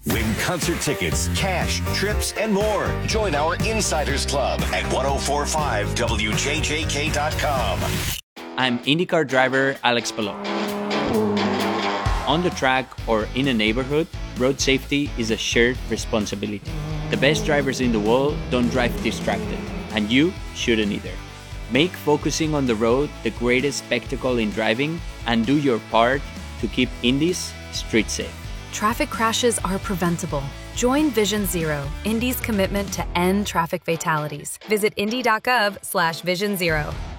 Win concert tickets, cash, trips, and more. Join our Insiders Club at 1045wjjk.com. I'm IndyCar driver Alex Palou. On the track or in a neighborhood, road safety is a shared responsibility. The best drivers in the world don't drive distracted, and you shouldn't either. Make focusing on the road the greatest spectacle in driving, and do your part to keep Indy's street safe. Traffic crashes are preventable. Join Vision Zero, Indy's commitment to end traffic fatalities. Visit indy.gov/Vision Zero.